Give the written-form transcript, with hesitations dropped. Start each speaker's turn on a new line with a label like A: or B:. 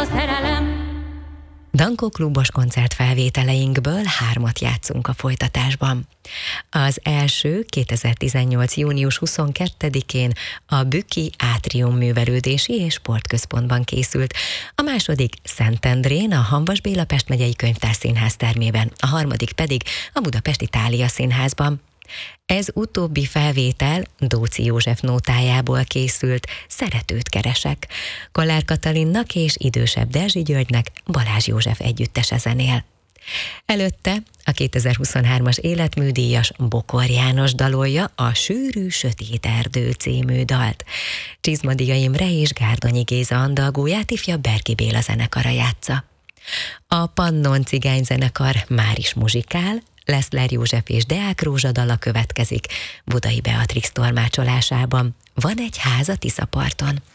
A: a szerelem.
B: Dankó klubos koncertfelvételeinkből 3 játszunk a folytatásban. Az első 2018. június 22-én a Bükki Átrium Művelődési és Sportközpontban készült, a második Szentendrén a Hamvas Béla Pest megyei Könyvtárszínház termében, a harmadik pedig a Budapesti Thália Színházban. Ez utóbbi felvétel Dóczy József nótájából készült, Szeretőt keresek. Kollár Katalinnak és idősebb Derzsi Györgynek Balázs József együttese zenél. Előtte a 2023-as életműdíjas Bokor János dalolja a Sűrű sötét erdő című dalt. Csizmadia Imre és Gárdonyi Géza andalgóját ifja Berki Béla zenekara játsza. A Pannon cigányzenekar már is muzsikál, Leszler József és Deák Rózsa dala következik Budai Beatrix tolmácsolásában. Van egy ház a Tiszaparton.